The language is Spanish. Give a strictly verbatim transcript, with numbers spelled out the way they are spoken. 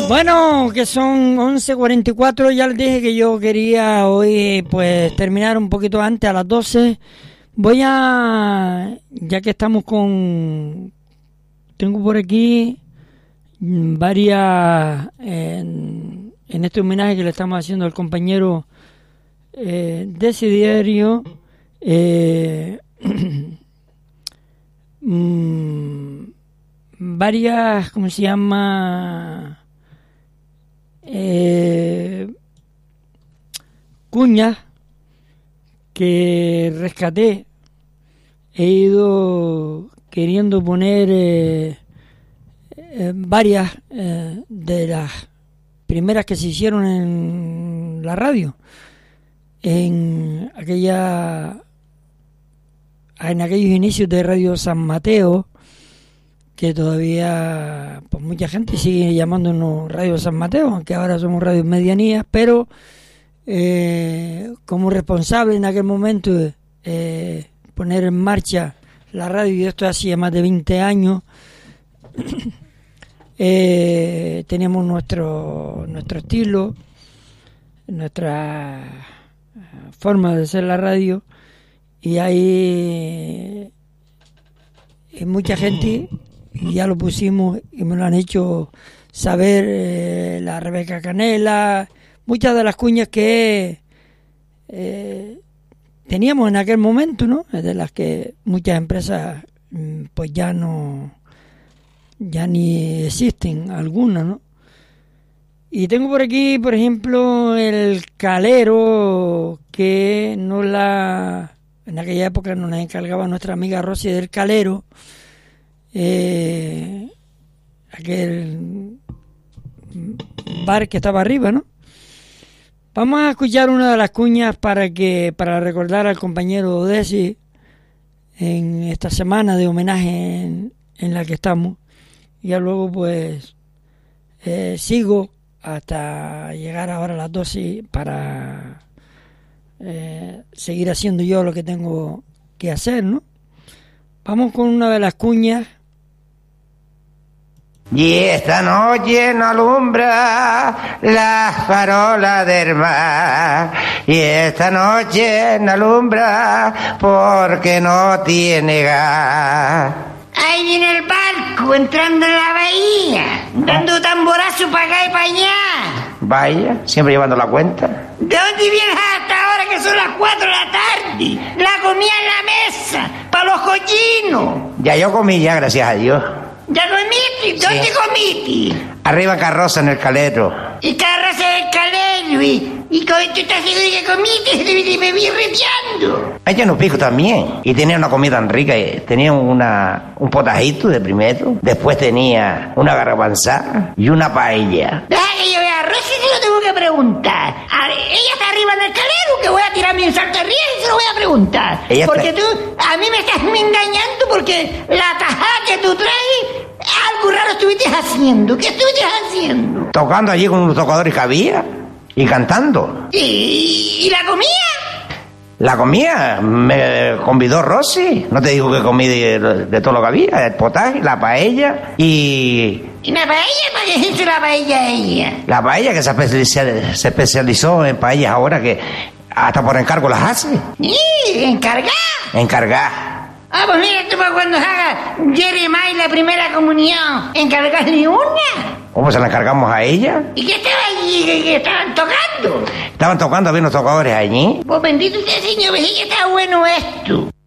Bueno, que son once cuarenta y cuatro, ya les dije que yo quería hoy pues terminar un poquito antes, a las doce. Voy a, ya que estamos con, tengo por aquí varias, en, en este homenaje que le estamos haciendo al compañero eh, Desiderio, eh, mmm, varias, ¿cómo se llama? Eh, cuñas que rescaté. He ido queriendo poner eh, eh, varias eh, de las primeras que se hicieron en la radio, en aquella en aquellos inicios de Radio San Mateo, que todavía pues mucha gente sigue llamándonos Radio San Mateo, aunque ahora somos Radio Medianías, pero eh, como responsable en aquel momento de eh, poner en marcha la radio, y esto hacía más de veinte años, eh, teníamos nuestro nuestro estilo, nuestra forma de hacer la radio, y hay, hay mucha gente, y ya lo pusimos y me lo han hecho saber, eh, la Rebeca Canela, muchas de las cuñas que eh, teníamos en aquel momento, ¿no? De las que muchas empresas pues ya no, ya ni existen algunas, ¿no? Y tengo por aquí, por ejemplo, el Calero, que no la, en aquella época nos la encargaba nuestra amiga Rosy del Calero, eh, aquel bar que estaba arriba, ¿no? Vamos a escuchar una de las cuñas para que para recordar al compañero Desi en esta semana de homenaje en, en la que estamos. Y ya luego pues eh, sigo hasta llegar ahora a las doce para eh, seguir haciendo yo lo que tengo que hacer, ¿no? Vamos con una de las cuñas. Y esta noche no alumbra la farola del mar, y esta noche no alumbra porque no tiene gas. Ahí viene el barco entrando en la bahía, dando tamborazo para acá y para allá. Vaya, siempre llevando la cuenta. ¿De dónde vienes hasta ahora que son las cuatro de la tarde? La comida en la mesa, para los cochinos. Ya yo comí ya, gracias a Dios. ¿Ya comiste? ¿Dónde sí comiste? Arriba Carroza, en el Calero. ¿Y Carroza del Calero? ¿Y, y tú estás seguro que comiste? Me vi reteando. Ella nos pico también. Y tenía una comida tan rica. Tenía una, un potajito de primero. Después tenía una garbanzada y una paella. Deja que yo vea a Rosy, se lo tengo que preguntar. A ver, ella está arriba en el Calero, que voy a tirarme un salto arriba y se lo voy a preguntar. Ella porque está... tú a mí me estás engañando, porque la tajada que tú traes, algo raro estuviste haciendo. ¿Qué estuviste haciendo? Tocando allí con unos tocadores que había y cantando. ¿Y, y la comida? La comida me convidó Rosy. No te digo que comí de, de todo lo que había. El potaje, la paella y... ¿Y la paella? ¿Para qué hizo la paella ella? La paella que se especializó, se especializó en paellas ahora, que hasta por encargo las hace. ¿Y? ¿Encargá? Encargá. Ah, pues mira, tú para cuando haga Jeremiah la primera comunión, ¿encargarle una? ¿Cómo se la encargamos a ella? ¿Y qué estaba allí? ¿Qué, qué estaban tocando? Estaban tocando, había unos tocadores allí. Pues bendito sea el Señor, veis que está bueno esto.